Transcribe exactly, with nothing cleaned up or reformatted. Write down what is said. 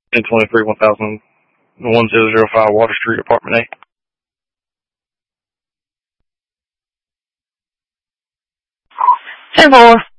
ten twenty-three, one thousand, one zero zero five Water Street, Apartment A. ten four.